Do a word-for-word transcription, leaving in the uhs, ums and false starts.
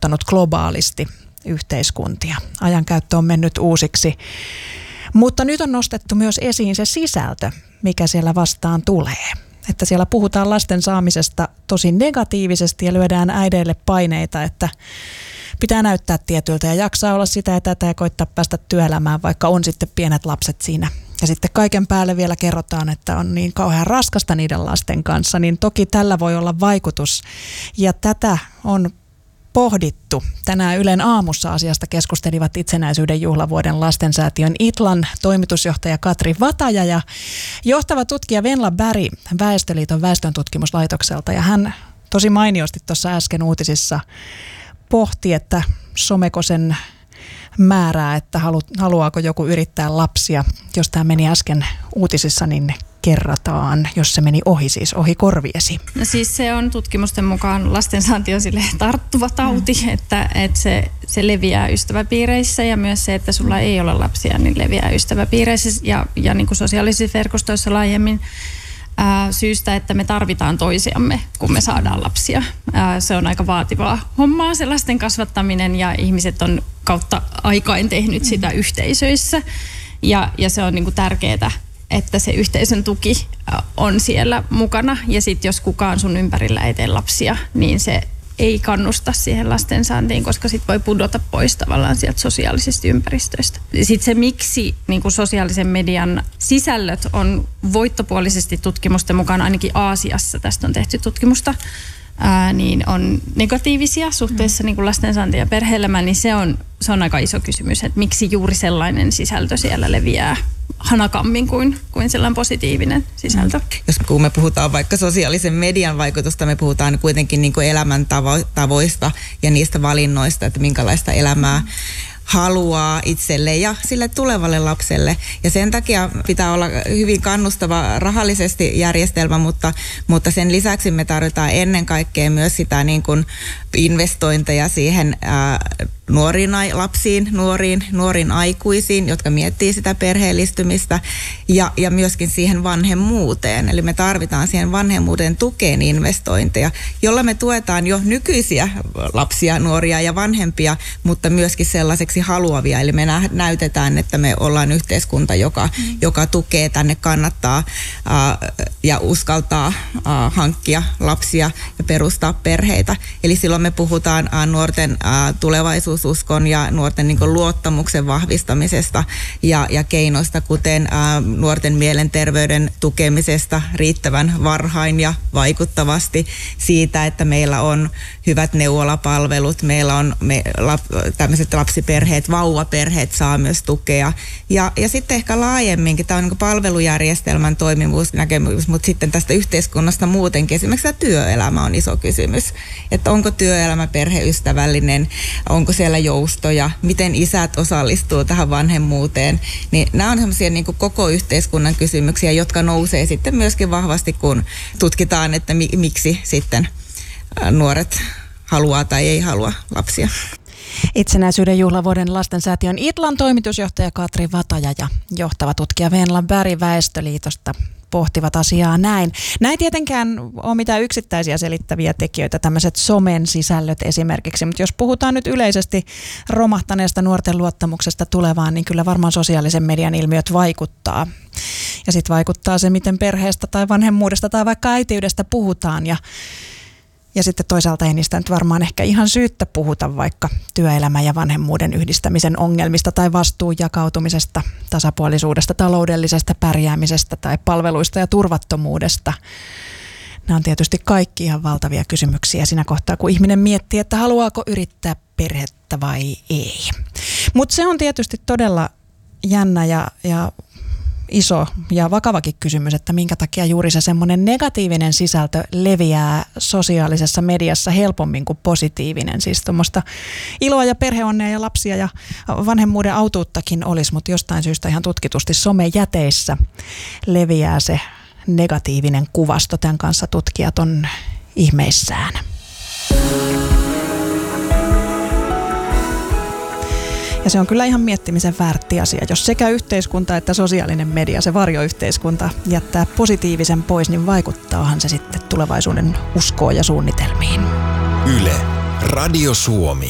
muuttanut globaalisti yhteiskuntia. Ajankäyttö on mennyt uusiksi, mutta nyt on nostettu myös esiin se sisältö, mikä siellä vastaan tulee. Että siellä puhutaan lasten saamisesta tosi negatiivisesti ja lyödään äideille paineita, että pitää näyttää tietyltä ja jaksaa olla sitä ja tätä ja koittaa päästä työelämään, vaikka on sitten pienet lapset siinä. Ja sitten kaiken päälle vielä kerrotaan, että on niin kauhean raskasta niiden lasten kanssa, niin toki tällä voi olla vaikutus. Ja tätä on pohdittu. Tänään Ylen aamussa asiasta keskustelivat itsenäisyyden juhlavuoden lastensäätiön Itlan toimitusjohtaja Katri Vataja ja johtava tutkija Venla Berg Väestöliiton väestöntutkimuslaitokselta. Ja hän tosi mainiosti tuossa äsken uutisissa pohti, että someko sen määrää, että halu, haluaako joku yrittää lapsia. Jos tämä meni äsken uutisissa, niin kerrataan, jos se meni ohi, siis ohi korviesi. No siis se on tutkimusten mukaan lastensaanti on sille tarttuva tauti, mm. että, että se, se leviää ystäväpiireissä ja myös se, että sulla ei ole lapsia, niin leviää ystäväpiireissä ja, ja niin kuin sosiaalisissa verkostoissa laajemmin. Ää, syystä, että me tarvitaan toisiamme, kun me saadaan lapsia. Ää, se on aika vaativaa hommaa, se lasten kasvattaminen, ja ihmiset on kautta aikain tehnyt sitä mm. yhteisöissä. Ja, ja se on niin kuin tärkeää, että se yhteisön tuki on siellä mukana. Ja sitten jos kukaan sun ympärillä ei tee lapsia, niin se ei kannusta siihen lastensaantiin, koska sit voi pudota pois tavallaan sieltä sosiaalisesta ympäristöstä. Sitten se, miksi niin kuin sosiaalisen median sisällöt on voittopuolisesti tutkimusten mukaan, ainakin Aasiassa tästä on tehty tutkimusta, ää, niin on negatiivisia suhteessa niin kuin lastensaantiin ja perhe-elämään, niin se on, se on aika iso kysymys, että miksi juuri sellainen sisältö siellä leviää hanakammin kuin, kuin sellainen positiivinen sisältö. Jos kun me puhutaan vaikka sosiaalisen median vaikutusta, me puhutaan kuitenkin niin kuin elämäntavoista ja niistä valinnoista, että minkälaista elämää haluaa itselle ja sille tulevalle lapselle. Ja sen takia pitää olla hyvin kannustava rahallisesti järjestelmä, mutta, mutta sen lisäksi me tarvitaan ennen kaikkea myös sitä niin kuin investointeja siihen ää, nuoriin lapsiin, nuoriin, nuoriin aikuisiin, jotka miettii sitä perheellistymistä ja, ja myöskin siihen vanhemmuuteen. Eli me tarvitaan siihen vanhemmuuden tukeen investointeja, jolla me tuetaan jo nykyisiä lapsia, nuoria ja vanhempia, mutta myöskin sellaiseksi haluavia. Eli me näytetään, että me ollaan yhteiskunta, joka, mm. joka tukee, tänne kannattaa äh, ja uskaltaa äh, hankkia lapsia ja perustaa perheitä. Eli silloin me puhutaan äh, nuorten äh, tulevaisuususkon ja nuorten niin kuin luottamuksen vahvistamisesta ja, ja keinoista, kuten ää, nuorten mielenterveyden tukemisesta riittävän varhain ja vaikuttavasti, siitä, että meillä on hyvät neuvolapalvelut, meillä on me, lap, tämmöiset lapsiperheet, vauvaperheet saa myös tukea. Ja, ja sitten ehkä laajemminkin, tämä on niin kuin palvelujärjestelmän toimivuus, näkemys, mutta sitten tästä yhteiskunnasta muutenkin, esimerkiksi tämä työelämä on iso kysymys, että onko työelämä perheystävällinen, onko siellä joustoja, miten isät osallistuu tähän vanhemmuuteen, niin nämä on sellaisia niin kuin koko yhteiskunnan kysymyksiä, jotka nousee sitten myöskin vahvasti, kun tutkitaan, että mi- miksi sitten nuoret haluaa tai ei halua lapsia. Itsenäisyyden juhlavuoden lastensäätiön Itlan toimitusjohtaja Katri Vataja ja johtava tutkija Venla Berg Väestöliitosta pohtivat asiaa näin. Näin tietenkään ole mitään yksittäisiä selittäviä tekijöitä, tämmöiset somen sisällöt esimerkiksi, mutta jos puhutaan nyt yleisesti romahtaneesta nuorten luottamuksesta tulevaan, niin kyllä varmaan sosiaalisen median ilmiöt vaikuttaa. Ja sitten vaikuttaa se, miten perheestä tai vanhemmuudesta tai vaikka äitiydestä puhutaan ja Ja sitten toisaalta ei niistä nyt varmaan ehkä ihan syyttä puhuta vaikka työelämän ja vanhemmuuden yhdistämisen ongelmista tai vastuun jakautumisesta, tasapuolisuudesta, taloudellisesta pärjäämisestä tai palveluista ja turvattomuudesta. Nämä on tietysti kaikki ihan valtavia kysymyksiä siinä kohtaa, kun ihminen miettii, että haluaako yrittää perhettä vai ei. Mutta se on tietysti todella jännä ja, ja iso ja vakavakin kysymys, että minkä takia juuri se semmoinen negatiivinen sisältö leviää sosiaalisessa mediassa helpommin kuin positiivinen. Siis tuommoista iloa ja perheonnea ja lapsia ja vanhemmuuden autuuttakin olisi, mutta jostain syystä ihan tutkitusti somejäteissä leviää se negatiivinen kuvasto. Tämän kanssa tutkijat on ihmeissään. Ja se on kyllä ihan miettimisen väärti asia. Jos sekä yhteiskunta että sosiaalinen media, se varjoyhteiskunta, jättää positiivisen pois, niin vaikuttaahan se sitten tulevaisuuden uskoon ja suunnitelmiin. Yle, Radio Suomi.